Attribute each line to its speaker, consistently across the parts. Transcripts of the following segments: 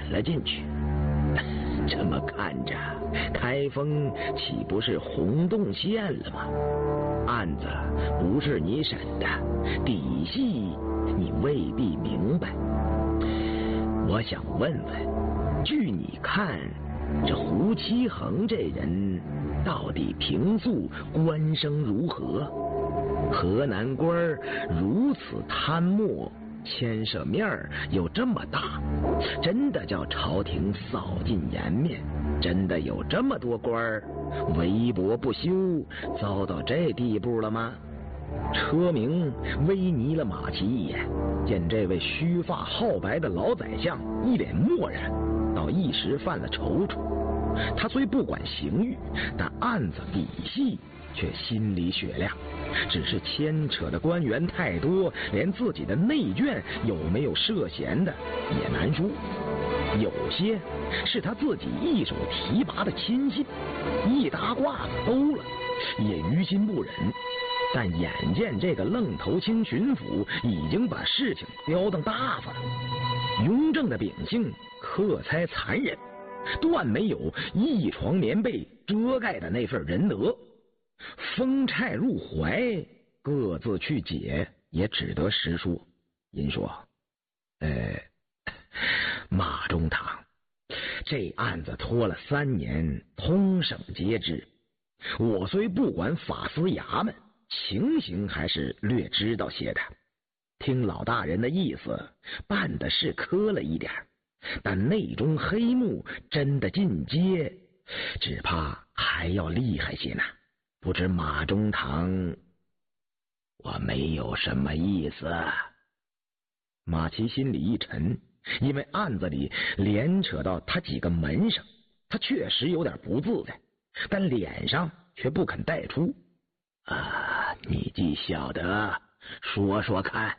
Speaker 1: 了进去。这么看着，开封岂不是洪洞县了吗？案子不是你审的，底细你未必明白。我想问问，据你看，这胡七恒这人到底平素官声如何？河南官如此贪墨，牵涉面又这么大，真的叫朝廷扫尽颜面？真的有这么多官微薄不休，糟到这地步了吗？车鸣微睨了马齐一眼，见这位须发皓白的老宰相一脸漠然，倒一时犯了踌躇。他虽不管刑狱，但案子底细却心里雪亮，只是牵扯的官员太多，连自己的内眷有没有涉嫌的也难说。有些是他自己一手提拔的亲信，一搭褂子兜了，也于心不忍。但眼见这个愣头青巡抚已经把事情刁登大发了，雍正的秉性苛猜残忍，断没有一床棉被遮盖的那份仁德。风差入怀，各自去解，也只得实说。您说，马中堂，这案子拖了3年，通省皆知。我虽不管法司衙门，情形还是略知道些的。听老大人的意思，办的是磕了一点，但内中黑幕真的进阶，只怕还要厉害些呢。不知马中堂……我没有什么意思。马齐心里一沉，因为案子里连扯到他几个门生，他确实有点不自在，但脸上却不肯带出。你既晓得，说说看。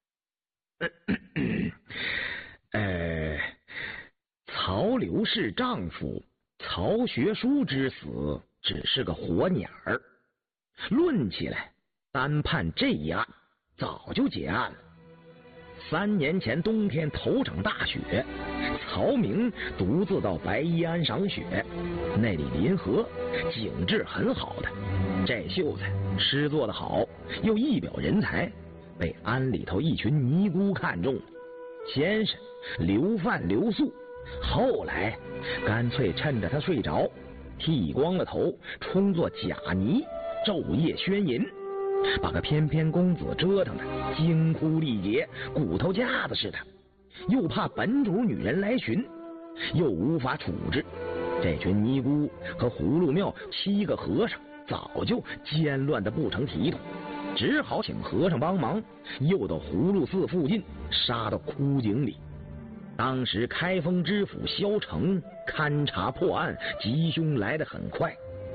Speaker 1: 曹刘氏丈夫曹学书之死只是个活鸟儿，论起来，单判这一案早就结案了。3年前冬天头场大雪，曹明独自到白衣庵赏雪，那里临河，景致很好的。这秀才诗做得好，又一表人才，被庵里头一群尼姑看中了。先是留饭留宿，后来干脆趁着他睡着，剃光了头，充作假尼，昼夜宣淫，把个翩翩公子折腾的惊哭力竭，骨头架子似的。又怕本主女人来寻，又无法处置。这群尼姑和葫芦庙7个和尚早就奸乱的不成体统，只好请和尚帮忙，又到葫芦寺附近杀到枯井里。当时开封知府萧成勘察破案，吉凶来得很快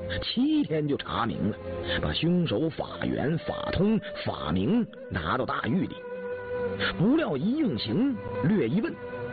Speaker 1: ，7天就查明了，把凶手法源、法通、法明拿到大狱里。不料一应刑，略一问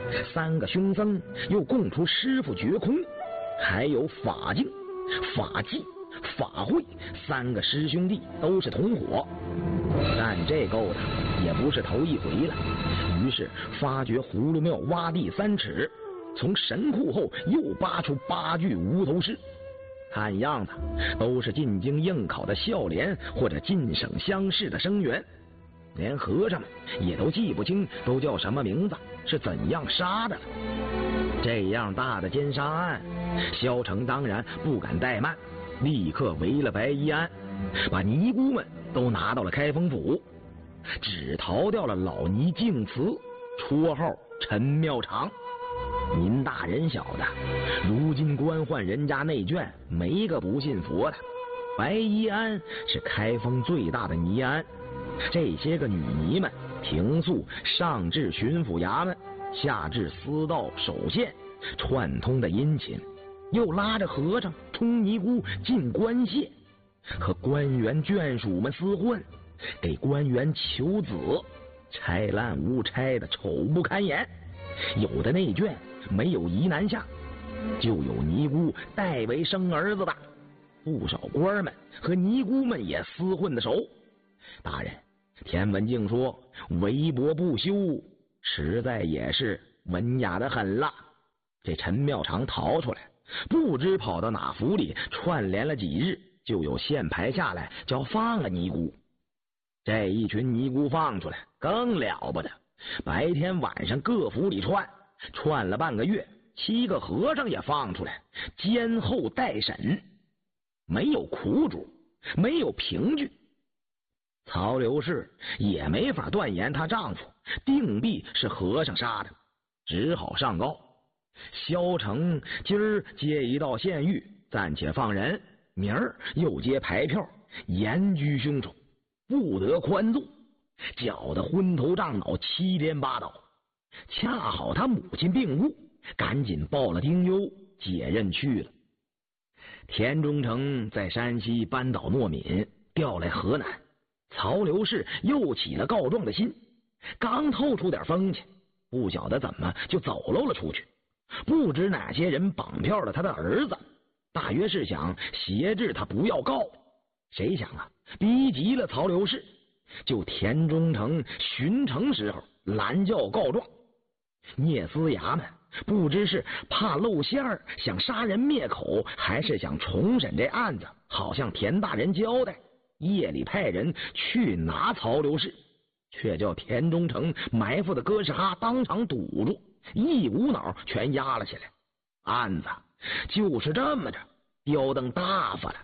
Speaker 1: ，3个凶僧又供出师傅绝空，还有法镜、法纪、法会3个师兄弟都是同伙。但这勾当也不是头一回了，于是发掘葫芦庙挖地3尺，从神库后又扒出8具无头尸，看样子都是进京应考的孝廉或者进省乡试的生员，连和尚们也都记不清都叫什么名字，是怎样杀的了。这样大的奸杀案，萧成当然不敢怠慢，立刻围了白衣庵，把尼姑们都拿到了开封府，只逃掉了老尼净慈，绰号陈庙长。您大人晓得，如今官宦人家内眷没个不信佛的。白衣庵是开封最大的尼庵，这些个女尼们平素上至巡抚衙门，下至私道守县，串通的殷勤，又拉着和尚充尼姑进官械，和官员眷属们厮混，给官员求子，拆烂屋拆的丑不堪言。有的内眷没有疑难下，就有尼姑代为生儿子的。不少官们和尼姑们也厮混的熟。大人，田文镜说微薄不休，实在也是文雅的很了。 这陈妙长逃出来，不知跑到哪府里串联了几日，就有县牌下来叫放了尼姑。这一群尼姑放出来更了不得，白天晚上各府里串了半个月，7个和尚也放出来，监候待审，没有苦主，没有凭据。曹刘氏也没法断言她丈夫定必是和尚杀的，只好上告。萧成今儿接一道县狱，暂且放人，明儿又接牌票，严拘凶手，不得宽纵，搅得昏头胀脑，七颠八倒。恰好他母亲病故，赶紧报了丁忧，解任去了。田中诚在山西扳倒诺敏，调来河南。曹刘氏又起了告状的心，刚透出点风去，不晓得怎么就走漏了出去。不知哪些人绑票了他的儿子，大约是想挟制他不要告。谁想啊，逼急了曹刘氏，就田中诚巡城时候拦轿告状。聂司衙门不知是怕露馅儿，想杀人灭口，还是想重审这案子，好向田大人交代，夜里派人去拿曹刘氏，却叫田中诚埋伏的哥斯哈当场堵住，一股脑全压了起来。案子就是这么着吊灯大发了。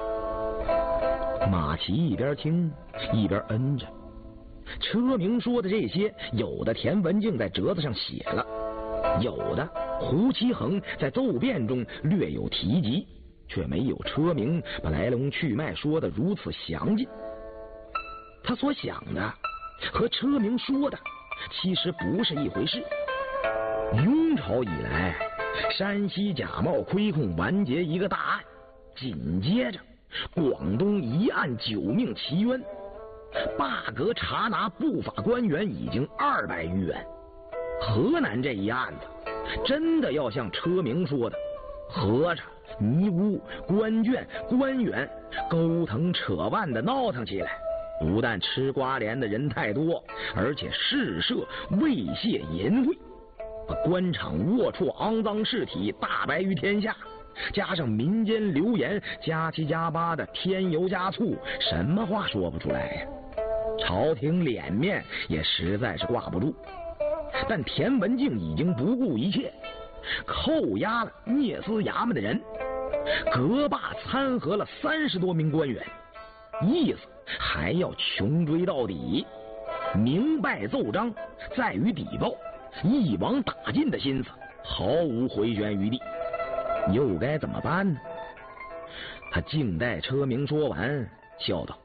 Speaker 1: 马齐一边听一边嗯着。车明说的这些，有的田文镜在折子上写了，有的胡其衡在奏辩中略有提及，却没有车明把来龙去脉说的如此详尽。他所想的和车明说的其实不是一回事。雍朝以来，山西假冒亏空完结一个大案，紧接着广东一案9命奇冤，罢革查拿不法官员已经200余员。河南这一案子真的要像车明说的，和尚、尼姑、官眷、官员勾藤扯腕的闹腾起来，不但吃瓜连的人太多，而且事涉猥亵淫秽，把官场龌龊肮脏事体大白于天下，加上民间流言加七加八的添油加醋，什么话说不出来呀？朝廷脸面也实在是挂不住。但田文镜已经不顾一切，扣押了聂司衙门的人，革罢参合了30多名官员，意思还要穷追到底，明败奏章在于底报，一网打尽的心思毫无回旋余地。又该怎么办呢？他静待车明说完，笑道：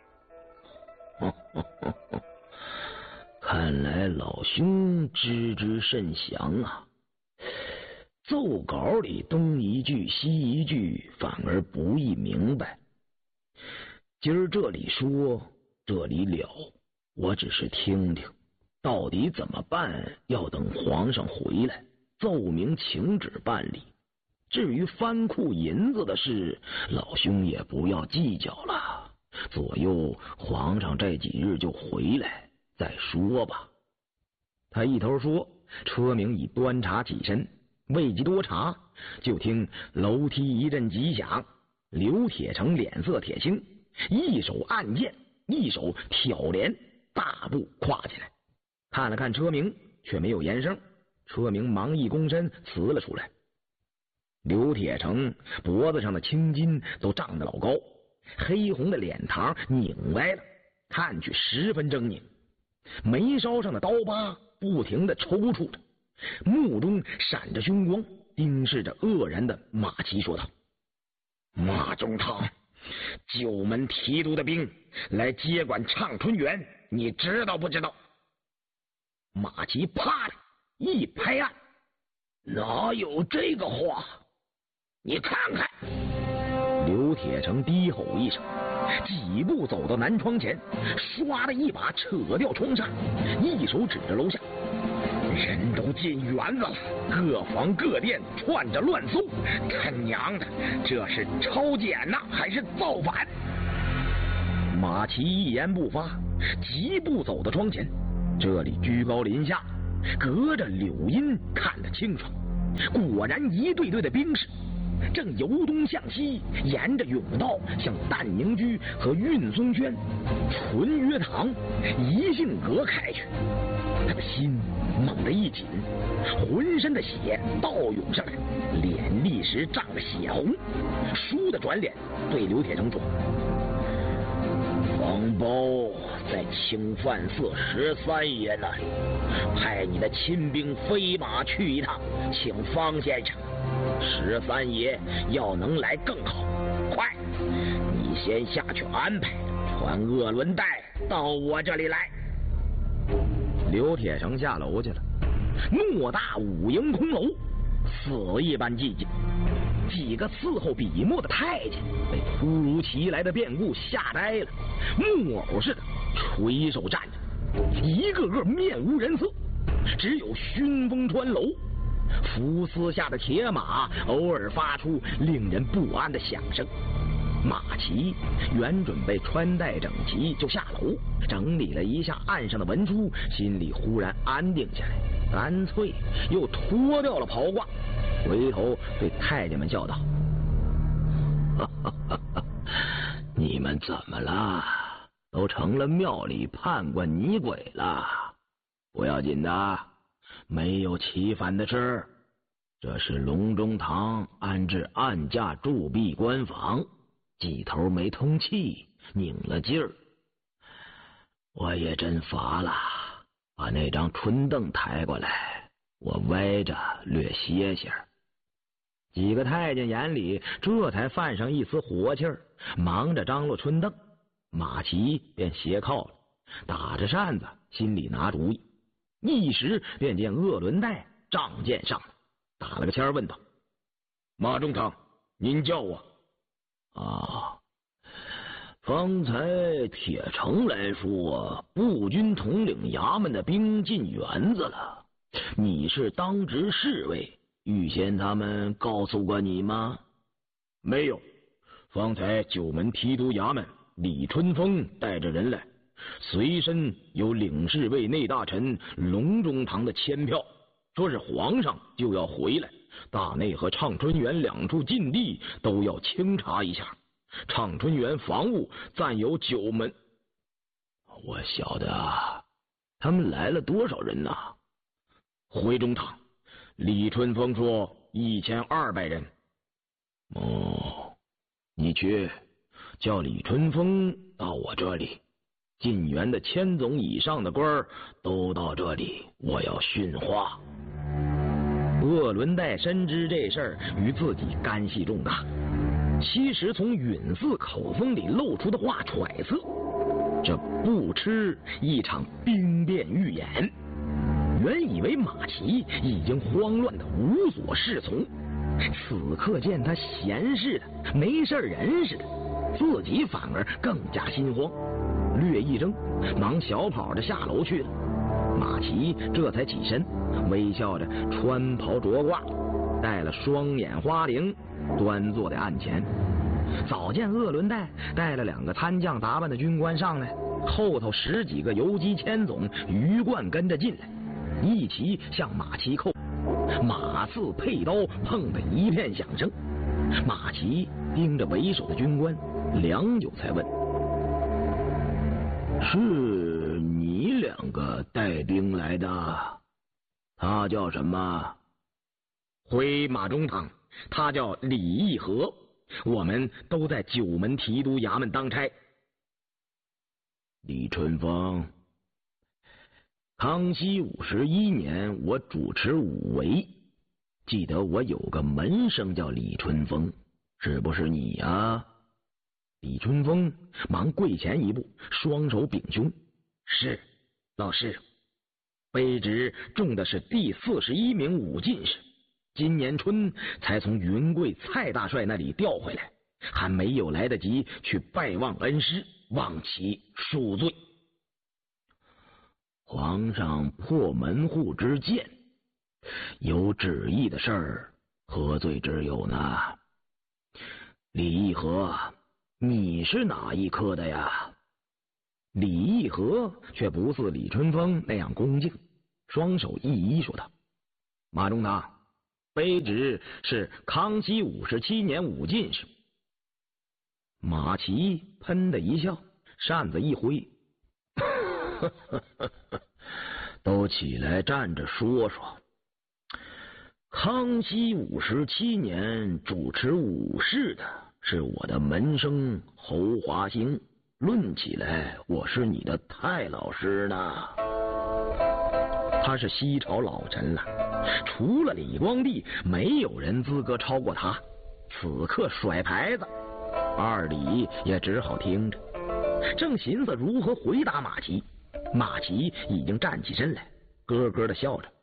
Speaker 1: 看来老兄知甚详啊，奏稿里东一句西一句，反而不易明白。今儿这里说这里了，我只是听听，到底怎么办，要等皇上回来奏明请旨办理。至于翻库银子的事，老兄也不要计较了，左右皇上这几日就回来再说吧。他一头说，车明已端茶起身，未及多茶，就听楼梯一阵急响，刘铁成脸色铁青，一手按键，一手挑帘，大步跨进来，看了看车明，却没有言声。车明忙一躬身辞了出来。刘铁成脖子上的青筋都胀得老高，黑红的脸膛拧歪了，看去十分狰狞，眉梢上的刀疤不停地抽搐着，目中闪着凶光，盯视着愕然的马齐说道：马中堂9门提督的兵来接管畅春园，你知道不知道？马齐啪的一拍案：哪有这个话？你看看！刘铁成低吼一声，几步走到南窗前，唰的一把扯掉窗纱，一手指着楼下：人都进园子了，各房各店串着乱搜，他娘的，这是抄检呢，还是造反？马齐一言不发，疾步走到窗前，这里居高临下，隔着柳荫看得清楚。 果然一队队的兵士正由东向西，沿着甬道向淡宁居和运松轩、纯约堂一性阁开去。他的心猛地一紧，浑身的血倒涌上来，脸立时涨得血红，倏地转脸对刘铁成说：“方包在清范寺13爷那里，派你的亲兵飞马去一趟，请方先生。13爷要能来更好，快，你先下去安排，传鄂伦带到我这里来。”刘铁成下楼去了，偌大五营空楼死一般寂静。几个伺候笔墨的太监被突如其来的变故吓呆了，木偶似的垂手站着，一个个面无人色，只有熏风穿楼，浮丝下的铁马偶尔发出令人不安的响声。马齐原准备穿戴整齐就下楼，整理了一下案上的文书，心里忽然安定下来，干脆又脱掉了袍褂，回头对太监们笑道：“你们怎么了？都成了庙里判官泥鬼了？不要紧的，没有起反的事。这是隆中堂安置案架铸币官房，几头没通气，拧了劲儿。我也真乏了，把那张春凳抬过来，我歪着略歇歇。”几个太监眼里这才泛上一丝活气儿，忙着张罗春凳。马齐便斜靠了，打着扇子，心里拿主意。一时便见鄂伦带仗剑上来，打了个签问道：“马中堂，您叫我？”“啊，方才铁城来说，步军统领衙门的兵进园子了，你是当值侍卫，御前他们告诉过你吗？”“没有，方才九门提督衙门李春风带着人来，随身有领侍卫内大臣隆中堂的签票，说是皇上就要回来，大内和畅春园两处禁地都要清查一下。畅春园防务暂有9门。”“我晓得啊，他们来了多少人呐？”“回中堂，李春风说1200人。”“哦，你去叫李春风到我这里，进园的千总以上的官都到这里，我要训话。”鄂伦带深知这事儿与自己干系重大，其实从允嗣口风里露出的话揣测，这不吃一场兵变预演。原以为马齐已经慌乱的无所适从，此刻见他闲似的没事人似的，自己反而更加心慌，略一怔，忙小跑着下楼去了。马齐这才起身，微笑着穿袍着褂，戴了双眼花翎，端坐在案前。早见鄂伦带带了2个参将打扮的军官上来，后头10几个游击千总鱼贯跟着进来，一齐向马齐扣，马刺佩刀碰得一片响声。马齐盯着为首的军官，良久才问：“是你2个带兵来的？他叫什么？”“回马中堂，他叫李义和，我们都在9门提督衙门当差。”“李春风，康熙51年我主持5围，记得我有个门生叫李春风，是不是你呀？”李春风忙跪前一步，双手秉胸：“是，老师。卑职中的是第41名武进士，今年春才从云贵蔡大帅那里调回来，还没有来得及去拜望恩师，望其恕罪。”“皇上破门户之见，有旨意的事儿，何罪之有呢？”“李义和，你是哪一科的呀？”李义和却不似李春风那样恭敬，双手一一说道：“马中堂， 卑职是康熙57年武进士。马齐喷的一笑，扇子一挥，都起来站着说说。康熙57年主持武士的是我的门生侯华兴，论起来我是你的太老师呢。他是西朝老臣了，除了李光地，没有人资格超过他。此刻甩牌子，二李也只好听着。正寻思如何回答马齐，马齐已经站起身来，咯咯的笑着。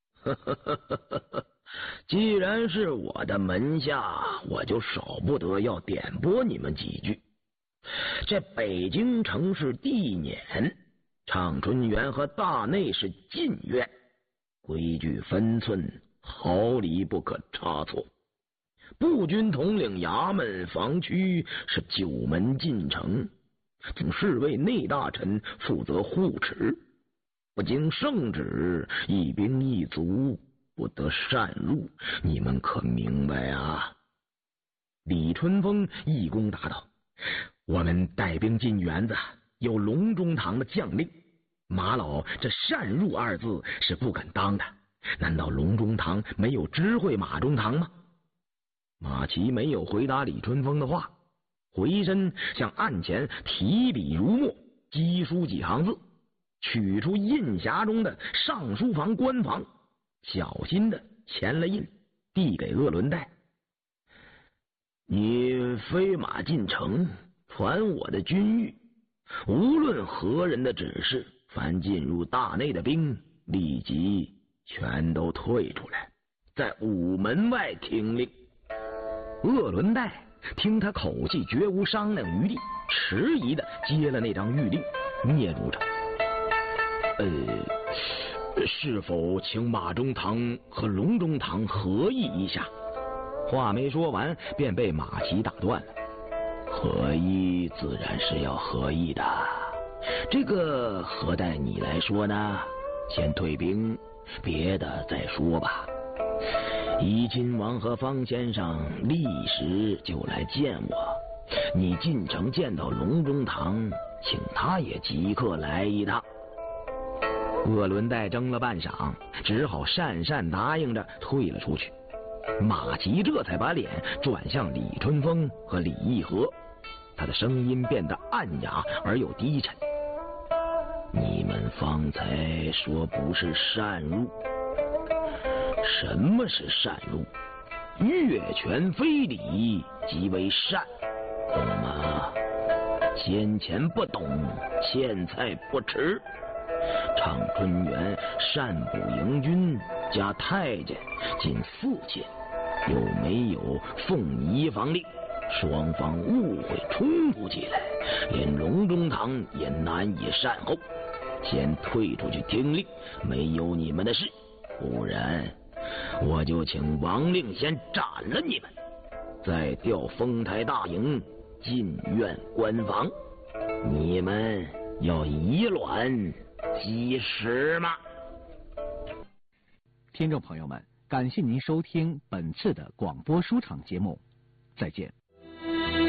Speaker 1: 既然是我的门下，我就少不得要点拨你们几句。这北京城是地辇，畅春园和大内是禁苑，规矩分寸，毫厘不可差错。步军统领衙门防区是九门禁城，侍卫内大臣负责护持，不经圣旨，一兵一卒不得擅入，你们可明白啊？李春风一躬答道：我们带兵进园子，有隆中堂的将令，马老这擅入二字是不肯当的，难道隆中堂没有知会马中堂吗？马齐没有回答李春风的话，回身向案前提笔如墨，击书几行字，取出印匣中的上书房官房，小心的签了印，递给鄂伦岱。你飞马进城，传我的军谕，无论何人的指示，凡进入大内的兵，立即全都退出来，在午门外听令。鄂伦岱听他口气绝无商量余地，迟疑的接了那张谕令，嗫嚅着：是否请马中堂和隆中堂合议一下？话没说完，便被马齐打断了。合议自然是要合议的，这个何待你来说呢？先退兵，别的再说吧。怡亲王和方先生立时就来见我，你进城见到隆中堂，请他也即刻来一趟。鄂伦岱怔了半晌，只好讪讪答应着退了出去。马齐这才把脸转向李春风和李义和，他的声音变得暗哑而又低沉：你们方才说不是擅入，什么是擅入？越权非礼即为擅，懂吗？先前不懂，现在不迟。畅春园擅捕营军加太监近4件，有没有奉移防令？双方误会冲突起来，连隆中堂也难以善后。先退出去听令，没有你们的事，不然我就请王令先斩了你们，再调丰台大营进院关防。你们要以卵击石吗？
Speaker 2: 听众朋友们，感谢您收听本次的广播书场节目，再见。